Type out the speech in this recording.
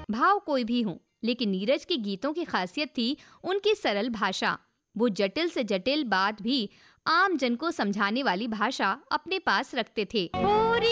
भाव कोई भी हो, लेकिन नीरज के गीतों की खासियत थी उनकी सरल भाषा। वो जटिल से जटिल बात भी आम जन को समझाने वाली भाषा अपने पास रखते थे।